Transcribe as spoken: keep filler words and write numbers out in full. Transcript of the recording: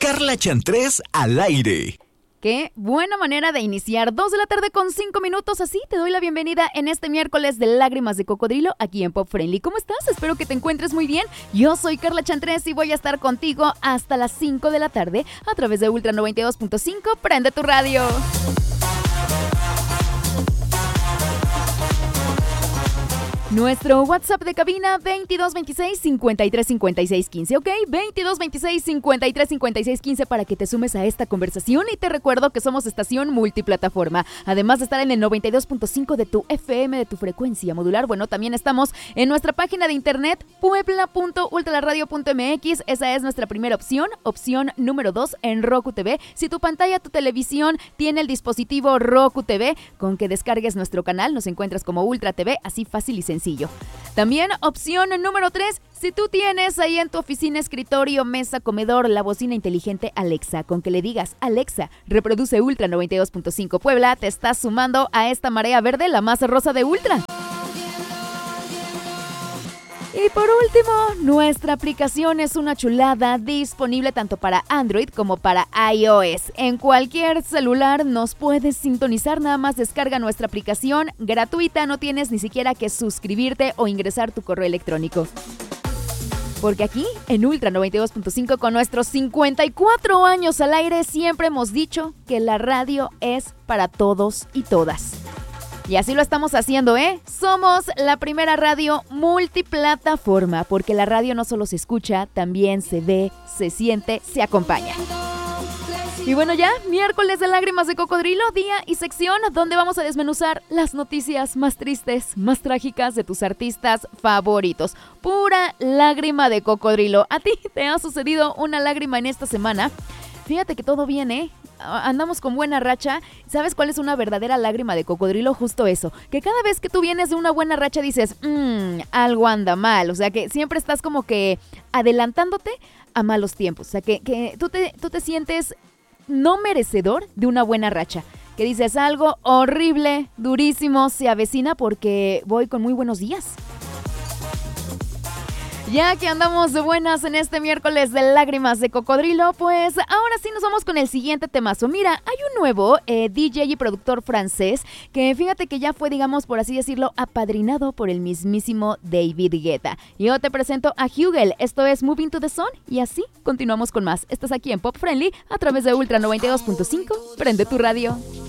Carla Chantrés al aire. Qué buena manera de iniciar. Dos de la tarde con cinco minutos. Así te doy la bienvenida en este miércoles de Lágrimas de Cocodrilo aquí en Pop Friendly. ¿Cómo estás? Espero que te encuentres muy bien. Yo soy Carla Chantrés y voy a estar contigo hasta las cinco de la tarde a través de Ultra noventa y dos punto cinco. Prende tu radio. Nuestro WhatsApp de cabina veintidós veintiséis cincuenta y tres cincuenta y seis quince, ¿ok? veintidós veintiséis cincuenta y tres cincuenta y seis quince para que te sumes a esta conversación y te recuerdo que somos estación multiplataforma. Además de estar en el noventa y dos punto cinco de tu F M, de tu frecuencia modular, bueno, también estamos en nuestra página de internet puebla punto ultraradio punto m x. Esa es nuestra primera opción. Opción número dos en Roku T V. Si tu pantalla, tu televisión tiene el dispositivo Roku T V, con que descargues nuestro canal, nos encuentras como Ultra T V, así fácil y sencillo. Sencillo. También opción número tres, si tú tienes ahí en tu oficina, escritorio, mesa, comedor, la bocina inteligente Alexa, con que le digas Alexa, reproduce Ultra noventa y dos punto cinco Puebla, te estás sumando a esta marea verde, la más rosa de Ultra. Y por último, nuestra aplicación es una chulada, disponible tanto para Android como para iOS. En cualquier celular nos puedes sintonizar, nada más descarga nuestra aplicación gratuita, no tienes ni siquiera que suscribirte o ingresar tu correo electrónico. Porque aquí, en Ultra noventa y dos punto cinco, con nuestros cincuenta y cuatro años al aire, siempre hemos dicho que la radio es para todos y todas. Y así lo estamos haciendo, ¿eh? Somos la primera radio multiplataforma, porque la radio no solo se escucha, también se ve, se siente, se acompaña. Y bueno, ya, miércoles de Lágrimas de Cocodrilo, día y sección donde vamos a desmenuzar las noticias más tristes, más trágicas de tus artistas favoritos. Pura lágrima de cocodrilo. ¿A ti te ha sucedido una lágrima en esta semana? Fíjate que todo bien, ¿eh? Andamos con buena racha. ¿Sabes cuál es una verdadera lágrima de cocodrilo? Justo eso, que cada vez que tú vienes de una buena racha dices, mmm, algo anda mal. O sea, que siempre estás como que adelantándote a malos tiempos. O sea, que, que tú, te, tú te sientes no merecedor de una buena racha. Que dices, algo horrible, durísimo, se avecina porque voy con muy buenos días. Ya que andamos de buenas en este miércoles de Lágrimas de Cocodrilo, pues ahora sí nos vamos con el siguiente temazo. Mira, hay un nuevo eh, D J y productor francés que fíjate que ya fue, digamos, por así decirlo, apadrinado por el mismísimo David Guetta. Yo te presento a Hugel, esto es Moving to the Sun y así continuamos con más. Estás aquí en Pop Friendly a través de Ultra noventa y dos punto cinco, prende tu radio.